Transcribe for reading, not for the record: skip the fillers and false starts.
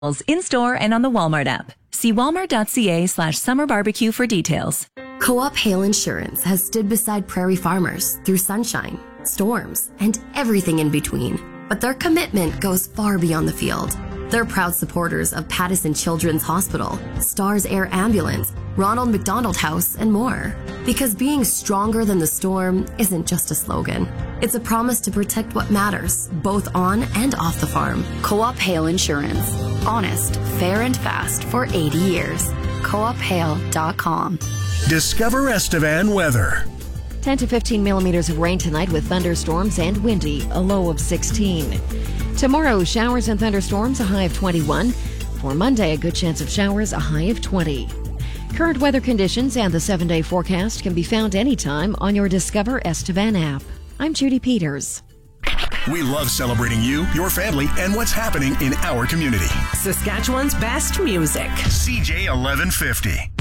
in-store and on the Walmart app. See walmart.ca/summer barbecue for details. Co-op Hail Insurance has stood beside prairie farmers through sunshine, storms, and everything in between. But their commitment goes far beyond the field. They're proud supporters of Pattison Children's Hospital, Stars Air Ambulance, Ronald McDonald House, and more. Because being stronger than the storm isn't just a slogan. It's a promise to protect what matters, both on and off the farm. Co-op Hail Insurance. Honest, fair, and fast for 80 years. CoopHail.com. Discover Estevan weather. 10 to 15 millimeters of rain tonight with thunderstorms and windy, a low of 16. Tomorrow, showers and thunderstorms, a high of 21. For Monday, a good chance of showers, a high of 20. Current weather conditions and the 7-day forecast can be found anytime on your Discover Estevan app. I'm Judy Peters. We love celebrating you, your family, and what's happening in our community. Saskatchewan's best music. CJ 1150.